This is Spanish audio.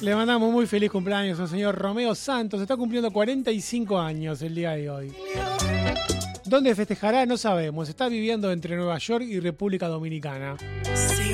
Le mandamos muy feliz cumpleaños al señor Romeo Santos. Está cumpliendo 45 años el día de hoy. ¿Dónde festejará? No sabemos. Está viviendo entre Nueva York y República Dominicana.